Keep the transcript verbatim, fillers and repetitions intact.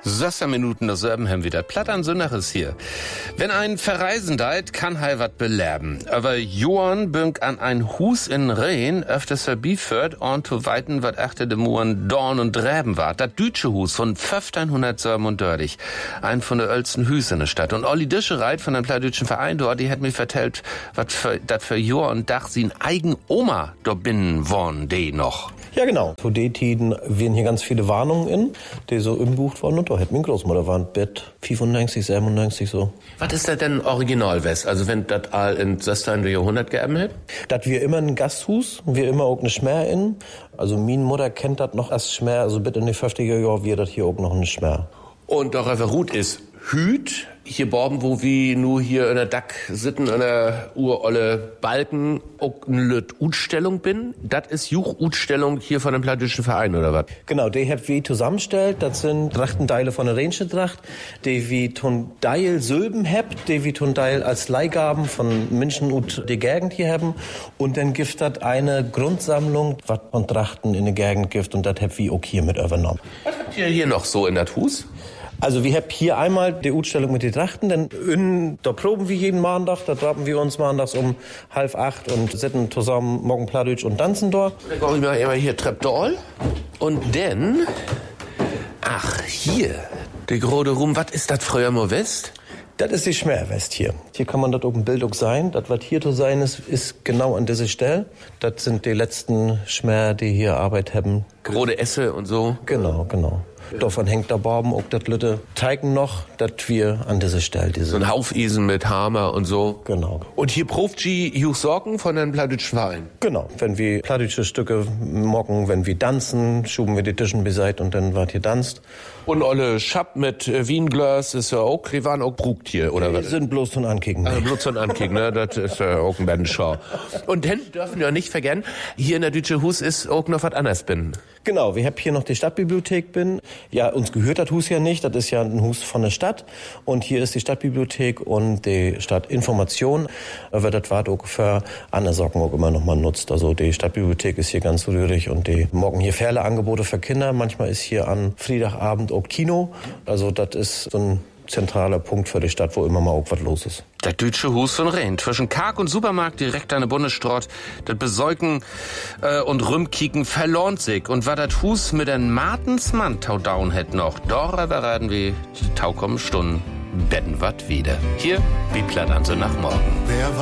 sechzehn Minuten nach Serben haben wieder. Platt an Sündach ist hier. Wenn ein Verreisen deit, kann hei wat belerben. Aber Johann bünk an ein Hus in Rehn öfters verbiefert und zu weiten wat achter de Muren Dorn und Dräben wart. Dat dütsche Hus von fünfzehnhundertsiebenunddreißig. Ein von der ölsten Hüs in der Stadt. Und Olli Dischereit von dem plattdütschen Verein dort, die hat mir vertellt, wat für, dat für Johann und Dach sin eigen Oma do binnen worn de noch. Ja, genau. Zu den Tiden werden hier ganz viele Warnungen in, die so umbucht worden. Und da hat meine Großmutter war ein Bett fünfundneunzig, siebenundneunzig so. Was ist das denn original, West? Also wenn das all in sechzehnten Jahrhundert geerben hat? Das wir immer ein Gasthus, wir immer auch eine Schmer in. Also meine Mutter kennt das noch als Schmer, also bitte in den fünfziger Jahren wir das hier auch noch eine Schmer. Und doch einfach gut ist Hüt, hier borben, wo wir nur hier in der Dack sitten, in der urolle Balken, auch eine Lüt Utstellung bin. Das ist Juch-Utstellung hier von dem plattdütschen Verein, oder was? Genau, die habt wir zusammenstellt. Das sind Trachtenteile von der Rheinische Tracht, die wie ton Deil Sülben habt, die wie ton Deil als Leihgaben von Menschen und die Gegend hier haben. Und dann gibt das eine Grundsammlung, was von Trachten in der Gegend gibt. Und das habt wir auch hier mit übernommen. Was habt ihr hier noch so in das Hus? Also wir haben hier einmal die Utstellung mit den Trachten, denn in, da proben wir jeden Montag, da traben wir uns montags um halb acht und sitzen zusammen morgen Plattdeutsch und tanzen dort. Dann komme ich mal immer hier Treppdoll und dann, ach hier, die Grode Rum, was ist das früher mal West? Das ist die Schmerwest hier. Hier kann man das auf dem Bild auch sein. Das, was hier zu sein ist, ist genau an dieser Stelle. Das sind die letzten Schmer, die hier Arbeit haben. Grode Esse und so? Genau, genau. Davon hängt der Barben auch das Lütte Teigen noch, dass wir an dieser Stelle diese. So ein Haufisen mit Hammer und so. Genau. Und hier probt die Hugh Sorgen von den plattdütschen Verein. Genau. Wenn wir plattdütsche Stücke mocken, wenn wir tanzen, schuben wir die Tischen beiseite und dann wart hier tanzt. Und alle Schapp mit äh, Wienglas ist ja auch, die waren auch brugt hier, oder wir was? sind bloß zum Ankicken. Also bloß zum Ankicken, ne? Das ist ja auch ein Bandenschau. Und dann dürfen wir auch nicht vergessen, hier in der Dütsche Hus ist auch noch was anderes bin. Genau, wir haben hier noch die Stadtbibliothek bin. Ja, uns gehört das Hus ja nicht, das ist ja ein Hus von der Stadt. Und hier ist die Stadtbibliothek und die Stadtinformation, weil das war auch für andere Socken auch immer noch mal nutzt. Also die Stadtbibliothek ist hier ganz rührig und die morgen hier viele Angebote für Kinder. Manchmal ist hier an Freitagabend auch Kino. Also das ist so ein zentraler Punkt für die Stadt, wo immer mal auch was los ist. Der Dütsche Hus von Rehn. Zwischen Karg und Supermarkt direkt an der Bundesstraße. Das Besäugen äh, und Rümkicken verlohnt sich. Und war das Hus mit den Martensmann taudaun hätt noch. Doch werden wir die taukommen Stunden betten wat wieder. Hier, wie platt an so nach morgen.